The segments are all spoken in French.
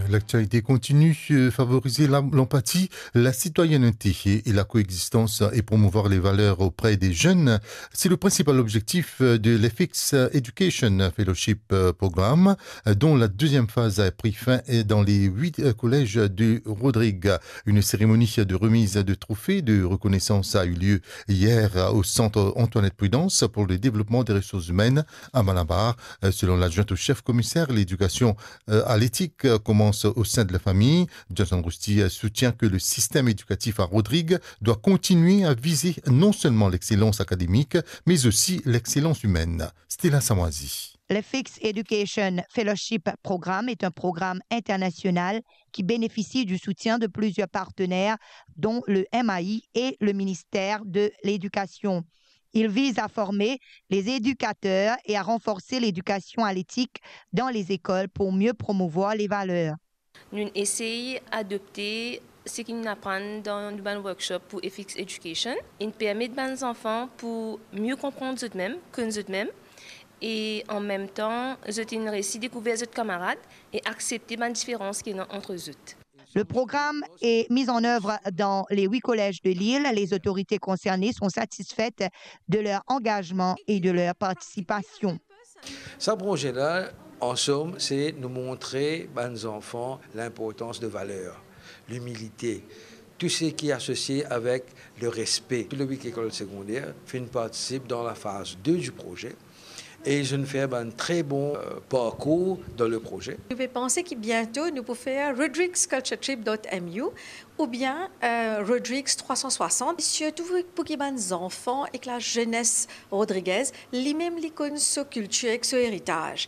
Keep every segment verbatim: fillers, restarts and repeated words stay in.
L'actualité continue, euh, favoriser la- l'empathie, la citoyenneté et, et la coexistence et promouvoir les valeurs auprès des jeunes. C'est le principal objectif euh, de l'F X Education Fellowship euh, Programme, euh, dont la deuxième phase a pris fin et dans les huit euh, collèges de Rodrigue. Une cérémonie de remise de trophées de reconnaissance a eu lieu hier euh, au centre Antoinette Prudence pour le développement des ressources humaines à Malabar. Euh, Selon l'adjointe au chef commissaire, l'éducation euh, à l'éthique euh, commence au sein de la famille. Johnson Rousti euh, soutient que le système éducatif à Rodrigue doit continuer à viser non seulement l'excellence académique, mais aussi l'excellence humaine. Stella Samoisi. Le F X Education Fellowship Programme est un programme international qui bénéficie du soutien de plusieurs partenaires, dont le M A I et le ministère de l'Éducation. Il vise à former les éducateurs et à renforcer l'éducation à l'éthique dans les écoles pour mieux promouvoir les valeurs. Nous essayons d'adopter ce que nous apprenons dans le workshop pour F X Education. Il permet aux enfants pour mieux comprendre eux-mêmes que nous-mêmes et en même temps, ils réussissent à découvrir leurs camarades et accepter les différences qu'il y a entre eux. Le programme est mis en œuvre dans les huit collèges de l'île. Les autorités concernées sont satisfaites de leur engagement et de leur participation. Ce projet-là, en somme, c'est nous montrer aux enfants l'importance de valeurs, l'humilité, tout ce qui est associé avec le respect. Tout le huit écoles secondaires participe dans la phase deux du projet. Et je ne fais un très bon euh, parcours dans le projet. Je vais penser que bientôt nous pouvons faire rodrigues culture trip dot m u ou bien euh, Rodrigues trois cent soixante, surtout pour que les enfants et que la jeunesse rodriguaise, les mêmes les connaissent sur culture et sur héritage.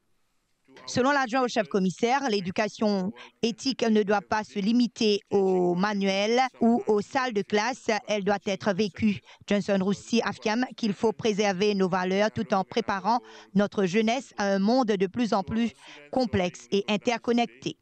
Selon l'adjoint au chef commissaire, l'éducation éthique ne doit pas se limiter aux manuels ou aux salles de classe, elle doit être vécue. Johnson Rousti affirme qu'il faut préserver nos valeurs tout en préparant notre jeunesse à un monde de plus en plus complexe et interconnecté.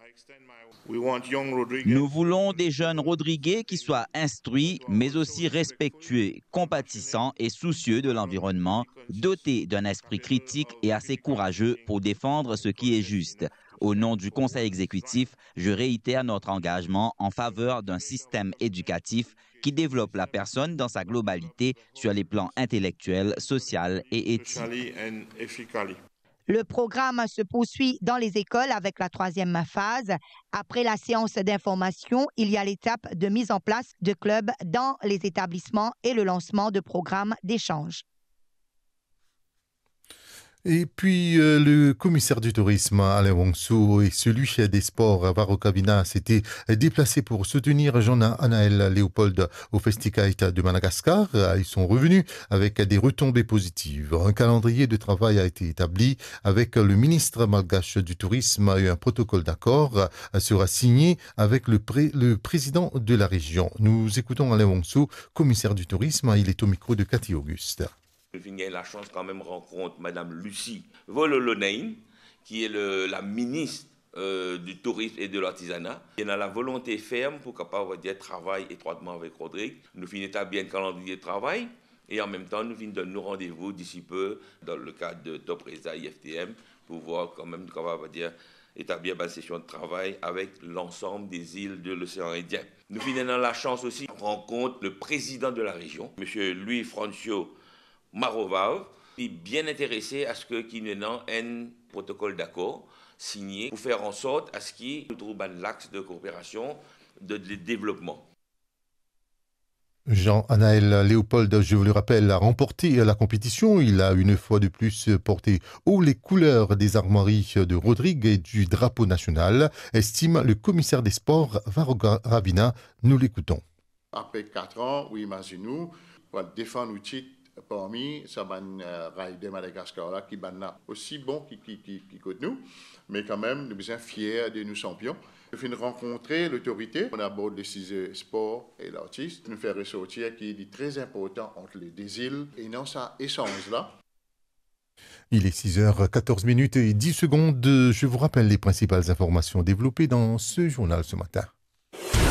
Nous voulons des jeunes Rodriguais qui soient instruits, mais aussi respectueux, compatissants et soucieux de l'environnement, dotés d'un esprit critique et assez courageux pour défendre ce qui est juste. Au nom du Conseil exécutif, je réitère notre engagement en faveur d'un système éducatif qui développe la personne dans sa globalité sur les plans intellectuels, social et éthique. Le programme se poursuit dans les écoles avec la troisième phase. Après la séance d'information, il y a l'étape de mise en place de clubs dans les établissements et le lancement de programmes d'échange. Et puis, euh, le commissaire du tourisme, Alain Wongso, et celui des sports, Varo Kavina, s'étaient déplacés pour soutenir Jean-Anaël Léopold au Festikite de Madagascar. Ils sont revenus avec des retombées positives. Un calendrier de travail a été établi avec le ministre malgache du tourisme et un protocole d'accord sera signé avec le, pré le président de la région. Nous écoutons Alain Wongso, commissaire du tourisme. Il est au micro de Cathy Auguste. J'ai la chance quand même rencontre Madame Lucie Vololonein, qui est le, la ministre euh, du tourisme et de l'artisanat. Elle a la volonté ferme pour capable dire travailler étroitement avec Rodrigue. Nous finissons établir un calendrier de travail et en même temps nous finissons donner nos rendez-vous d'ici peu dans le cadre de Topresa I F T M pour voir quand même capable dire établir une session de travail avec l'ensemble des îles de l'océan Indien. Nous finissons la chance aussi de rencontrer le président de la région, M. Louis Francio Marovav, est bien intéressé à ce qu'il y ait un protocole d'accord signé pour faire en sorte à ce qu'il y ait l'axe de coopération, de, de développement. Jean-Anaël Léopold, je vous le rappelle, a remporté la compétition. Il a une fois de plus porté haut les couleurs des armoiries de Rodrigue et du drapeau national, estime le commissaire des sports, Varo Ravina. Nous l'écoutons. Après quatre ans, oui, imaginez-nous, pour défendre le titre parmi ça ban rail de Madagascar là qui ban aussi bon qui qui qui qui côté nous, mais quand même nous sommes fiers de nous champions. Nous finissons rencontrer l'autorité, on aborde les six sports et l'artiste, nous faire ressortir qui est très important entre les deux îles et non ça échange là. Il est six heures quatorze minutes et dix secondes. Je vous rappelle les principales informations développées dans ce journal ce matin.